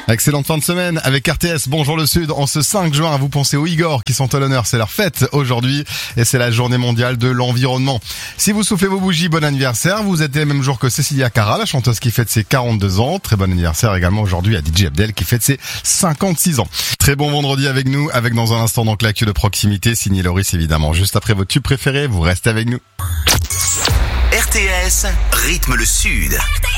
Excellente fin de semaine avec RTS. Bonjour le Sud. En ce 5 juin, vous pensez aux Igor qui sont à l'honneur. C'est leur fête aujourd'hui et c'est la journée mondiale de l'environnement. Si vous soufflez vos bougies, bon anniversaire. Vous êtes le même jour que Cecilia Cara, la chanteuse qui fête ses 42 ans. Très bon anniversaire également aujourd'hui à DJ Abdel qui fête ses 56 ans. Très bon vendredi avec nous, avec dans un instant donc l'actu de proximité, signé Loris évidemment. Juste après vos tubes préférés, vous restez avec nous. RTS rythme le Sud.